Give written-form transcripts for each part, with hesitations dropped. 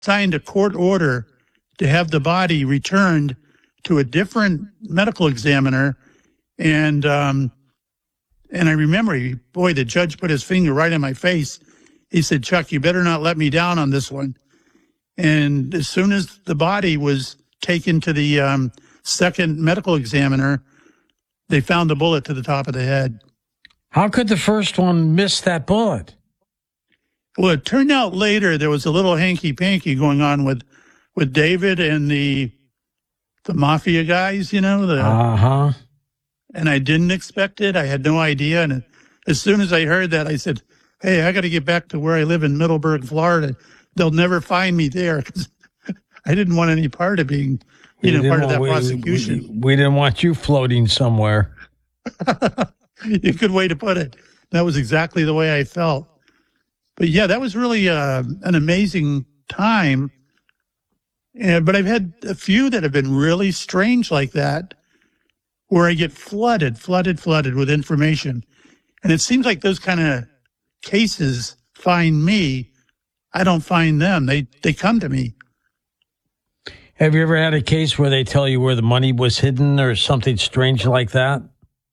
signed a court order to have the body returned to a different medical examiner. And I remember, the judge put his finger right in my face. He said, "Chuck, you better not let me down on this one." And as soon as the body was taken to the second medical examiner, they found the bullet to the top of the head. How could the first one miss that bullet? Well, it turned out later there was a little hanky-panky going on with David and the mafia guys, And I didn't expect it. I had no idea. And as soon as I heard that, I said, "Hey, I got to get back to where I live in Middleburg, Florida. They'll never find me there," because I didn't want any part of being, part of that prosecution. We didn't want you floating somewhere. A good way to put it. That was exactly the way I felt. But yeah, that was really an amazing time. But I've had a few that have been really strange like that, where I get flooded with information. And it seems like those kind of cases find me. I don't find them. They come to me. Have you ever had a case where they tell you where the money was hidden or something strange like that?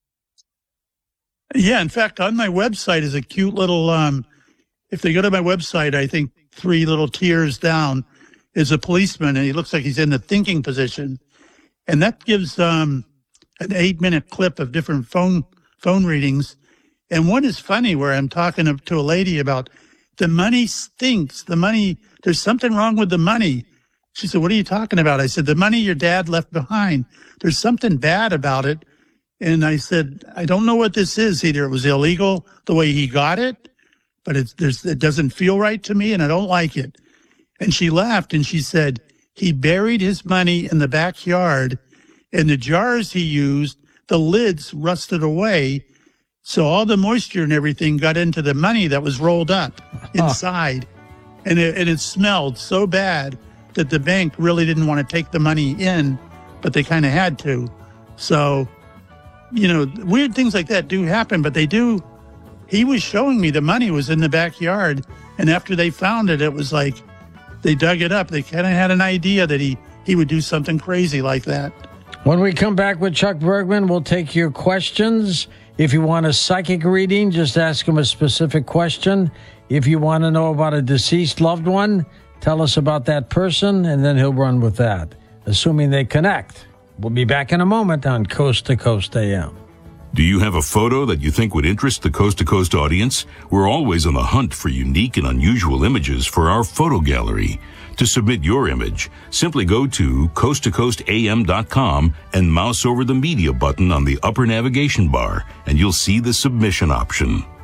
Yeah, in fact, on my website is a cute little, if they go to my website, I think 3 little tiers down is a policeman, and he looks like he's in the thinking position. And that gives an 8-minute clip of different phone readings. And one is funny, where I'm talking to a lady about the money stinks. The money, there's something wrong with the money. She said, "What are you talking about?" I said, "The money your dad left behind. There's something bad about it." And I said, "I don't know what this is. Either it was illegal the way he got it, but it doesn't feel right to me, and I don't like it." And she laughed and she said, "He buried his money in the backyard, and the jars he used, the lids rusted away. So all the moisture and everything got into the money that was rolled up inside. And it smelled so bad that the bank really didn't want to take the money in, but they kind of had to." So, weird things like that do happen, but they do. He was showing me the money was in the backyard. And after they found it, it was like they dug it up. They kind of had an idea that he would do something crazy like that. When we come back with Chuck Bergman, we'll take your questions. If you want a psychic reading, just ask him a specific question. If you want to know about a deceased loved one, tell us about that person, and then he'll run with that, assuming they connect. We'll be back in a moment on Coast to Coast AM. Do you have a photo that you think would interest the Coast to Coast audience? We're always on the hunt for unique and unusual images for our photo gallery. To submit your image, simply go to coasttocoastam.com and mouse over the media button on the upper navigation bar, and you'll see the submission option.